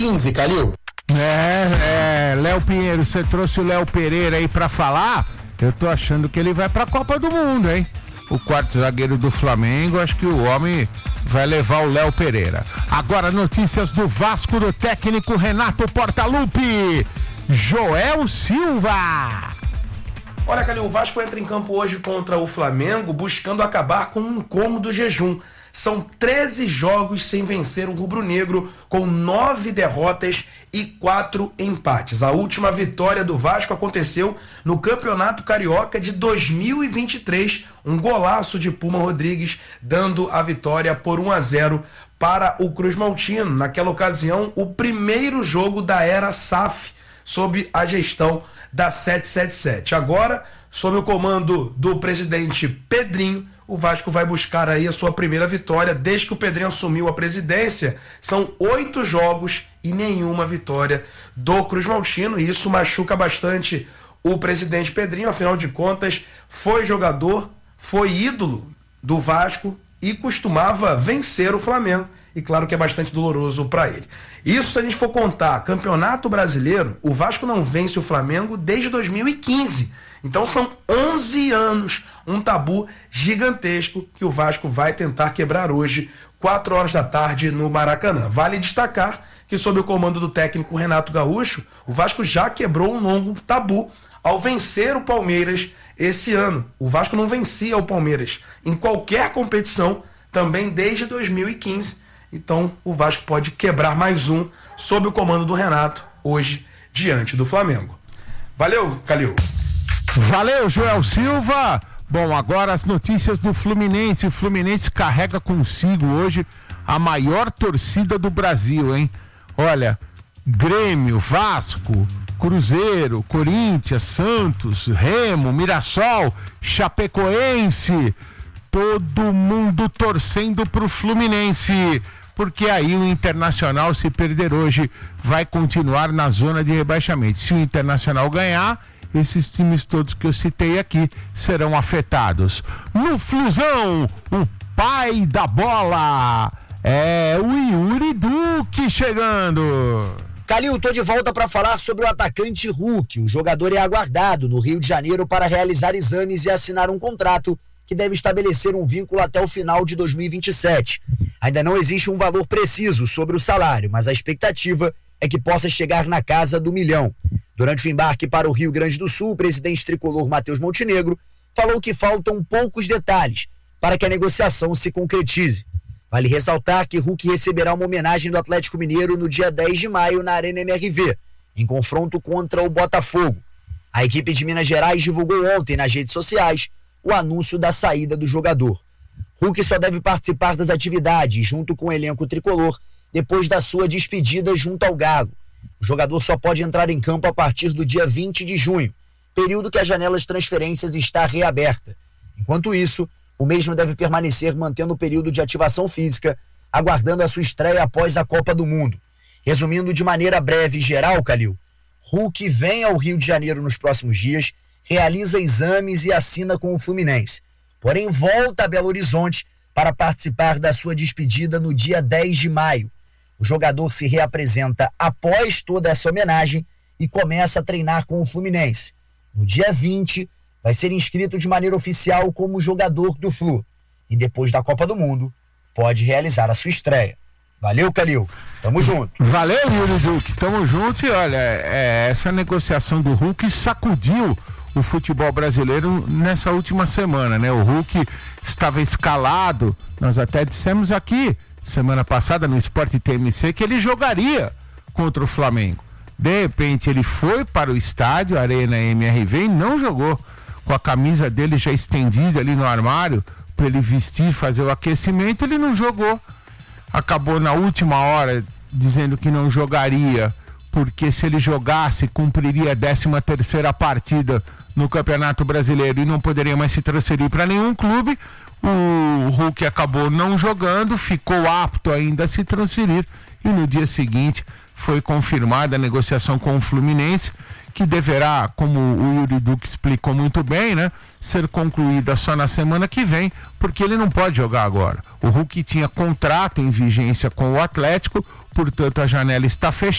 15, Calil. Léo Pinheiro, você trouxe o Léo Pereira aí pra falar? Eu tô achando que ele vai pra Copa do Mundo, hein? O quarto zagueiro do Flamengo, acho que o homem vai levar o Léo Pereira. Agora notícias do Vasco, do técnico Renato Portaluppi. Joel Silva. Olha, Calil, o Vasco entra em campo hoje contra o Flamengo buscando acabar com um incômodo jejum. São 13 jogos sem vencer o rubro-negro, com 9 derrotas e 4 empates. A última vitória do Vasco aconteceu no Campeonato Carioca de 2023, um golaço de Puma Rodrigues, dando a vitória por 1-0 para o Cruz Maltino. Naquela ocasião, o primeiro jogo da era SAF, sob a gestão da 777. Agora, sob o comando do presidente Pedrinho, o Vasco vai buscar aí a sua primeira vitória desde que o Pedrinho assumiu a presidência. São 8 jogos e nenhuma vitória do Cruz Maltino, e isso machuca bastante o presidente Pedrinho. Afinal de contas, foi jogador, foi ídolo do Vasco e costumava vencer o Flamengo, e claro que é bastante doloroso para ele. Isso, se a gente for contar Campeonato Brasileiro, o Vasco não vence o Flamengo desde 2015. Então são 11 anos, um tabu gigantesco que o Vasco vai tentar quebrar hoje, 4 horas da tarde no Maracanã. Vale destacar que, sob o comando do técnico Renato Gaúcho, o Vasco já quebrou um longo tabu ao vencer o Palmeiras esse ano. O Vasco não vencia o Palmeiras em qualquer competição, também desde 2015. Então o Vasco pode quebrar mais um sob o comando do Renato hoje diante do Flamengo. Valeu, Calil. Valeu, Joel Silva. Bom, agora as notícias do Fluminense. O Fluminense carrega consigo hoje a maior torcida do Brasil, hein? Olha, Grêmio, Vasco, Cruzeiro, Corinthians, Santos, Remo, Mirassol, Chapecoense, todo mundo torcendo pro Fluminense, porque aí o Internacional, se perder hoje, vai continuar na zona de rebaixamento. Se o Internacional ganhar, esses times todos que eu citei aqui serão afetados. No Flusão, o pai da bola é o Yuri Duque chegando. Calil, tô de volta para falar sobre o atacante Hulk. O jogador é aguardado no Rio de Janeiro para realizar exames e assinar um contrato que deve estabelecer um vínculo até o final de 2027. Ainda não existe um valor preciso sobre o salário, mas a expectativa é que possa chegar na casa do 1 milhão. Durante o embarque para o Rio Grande do Sul, o presidente tricolor Matheus Montenegro falou que faltam poucos detalhes para que a negociação se concretize. Vale ressaltar que Hulk receberá uma homenagem do Atlético Mineiro no dia 10 de maio na Arena MRV, em confronto contra o Botafogo. A equipe de Minas Gerais divulgou ontem nas redes sociais o anúncio da saída do jogador. Hulk só deve participar das atividades junto com o elenco tricolor depois da sua despedida junto ao Galo. O jogador só pode entrar em campo a partir do dia 20 de junho, período que a janela de transferências está reaberta. Enquanto isso, o mesmo deve permanecer mantendo o período de ativação física, aguardando a sua estreia após a Copa do Mundo. Resumindo de maneira breve e geral, Calil, Hulk vem ao Rio de Janeiro nos próximos dias, realiza exames e assina com o Fluminense. Porém, volta a Belo Horizonte para participar da sua despedida no dia 10 de maio. O jogador se reapresenta após toda essa homenagem e começa a treinar com o Fluminense. No dia 20, vai ser inscrito de maneira oficial como jogador do Flu. E depois da Copa do Mundo, pode realizar a sua estreia. Valeu, Calil. Tamo junto. Valeu, Yuri Duque. Tamo junto. E olha, essa negociação do Hulk sacudiu o futebol brasileiro nessa última semana, né? O Hulk estava escalado, nós até dissemos aqui semana passada no Sport TMC que ele jogaria contra o Flamengo. De repente ele foi para o estádio Arena MRV e não jogou, com a camisa dele já estendida ali no armário para ele vestir, fazer o aquecimento. Ele não jogou, acabou na última hora dizendo que não jogaria porque se ele jogasse cumpriria a 13ª partida no Campeonato Brasileiro e não poderia mais se transferir para nenhum clube. O Hulk acabou não jogando, ficou apto ainda a se transferir e no dia seguinte foi confirmada a negociação com o Fluminense, que deverá, como o Yuri Duque explicou muito bem, né, ser concluída só na semana que vem, porque ele não pode jogar agora. O Hulk tinha contrato em vigência com o Atlético, portanto a janela está fechada.